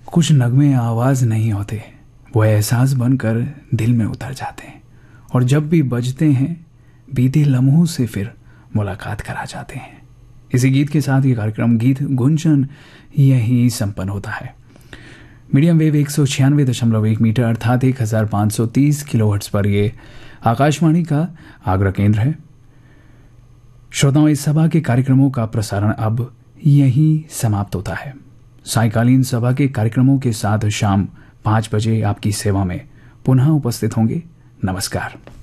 कुछ नगमे आवाज़ नहीं होते, वो एहसास बनकर दिल में उतर जाते हैं और जब भी बजते हैं बीते लम्हों से फिर मुलाकात करा जाते हैं। इसी गीत के साथ ये कार्यक्रम गीत गुंजन यही संपन्न होता है। मीडियम वेव 196.1 मीटर अर्थात 1530 किलोहर्ट्ज पर ये आकाशवाणी का आगरा केंद्र है। श्रोताओं, इस सभा के कार्यक्रमों का प्रसारण अब यहीं समाप्त होता है। सायकालीन सभा के कार्यक्रमों के साथ शाम 5 बजे आपकी सेवा में पुनः उपस्थित होंगे। नमस्कार।